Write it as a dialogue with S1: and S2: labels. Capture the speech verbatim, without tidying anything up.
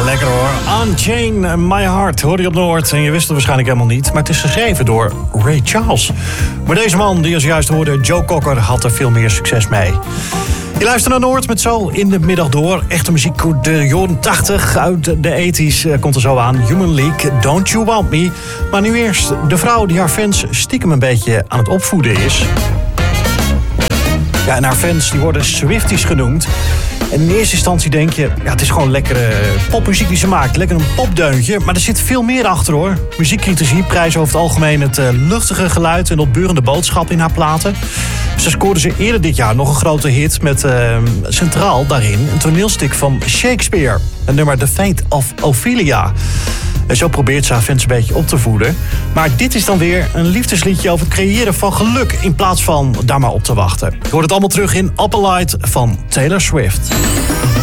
S1: lekker hoor. Unchain My Heart hoorde je op Noord. En je wist het waarschijnlijk helemaal niet. Maar het is geschreven door Ray Charles. Maar deze man die je zojuist hoorde, Joe Cocker, had er veel meer succes mee. Je luistert naar Noord met zo in de middag door. Echte muziek uit de jaren tachtig, uit de tachtiger komt er zo aan. Human League, Don't You Want Me. Maar nu eerst de vrouw die haar fans stiekem een beetje aan het opvoeden is. Ja, en haar fans die worden Swifties genoemd. En in eerste instantie denk je, ja, het is gewoon lekkere popmuziek die ze maakt. Lekker een popdeuntje, maar er zit veel meer achter hoor. Muziekcritici prijzen over het algemeen het uh, luchtige geluid en opbeurende boodschap in haar platen. Ze scoorde ze eerder dit jaar nog een grote hit met uh, centraal daarin een toneelstuk van Shakespeare. Het nummer The Fate of Ophelia. En zo probeert ze haar fans een beetje op te voeden. Maar dit is dan weer een liefdesliedje over het creëren van geluk in plaats van daar maar op te wachten. Je hoort het allemaal terug in Opalite van Taylor Swift.